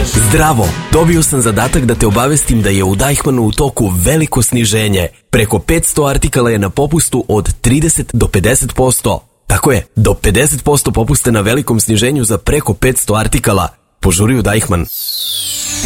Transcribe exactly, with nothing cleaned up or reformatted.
Zdravo, dobio sam zadatak da te obavestim da je u Deichmannu u toku veliko sniženje. Preko petsto artikala je na popustu od trideset do pedeset posto. Tako je, do pedeset posto popuste na velikom sniženju za preko petsto artikala. Požuri u Deichmann.